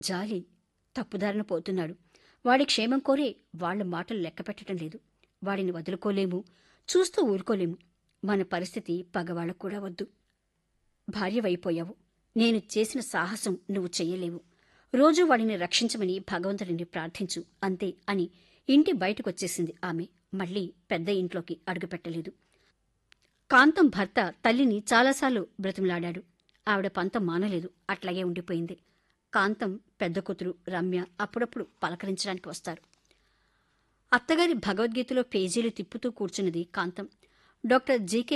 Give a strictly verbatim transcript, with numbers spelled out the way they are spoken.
జాలి తప్పుదారిన పోతున్నాడు. వాడి క్షేమం కోరే వాళ్ళ మాటలు లెక్కపెట్టడం లేదు. వాడిని వదులుకోలేము, చూస్తూ ఊరుకోలేము. మన పరిస్థితి పగవాళ్ళకు కూడా వద్దు. భార్యవైపోయావు. నేను చేసిన సాహసం నువ్వు చెయ్యలేవు. రోజూ వాడిని రక్షించమని భగవంతుడిని ప్రార్థించు అంతే అని ఇంటి బయటకొచ్చేసింది ఆమె. మళ్లీ పెద్ద ఇంట్లోకి అడుగుపెట్టలేదు. కాంతం భర్త తల్లిని చాలాసార్లు బ్రతిమలాడాడు. ఆవిడ పంతం మానలేదు, అట్లాగే ఉండిపోయింది. కాంతం పెద్ద కూతురు రమ్య అప్పుడప్పుడు పలకరించడానికి వస్తారు. అత్తగారి భగవద్గీతలో పేజీలు తిప్పుతూ కూర్చున్నది కాంతం. Doctor GK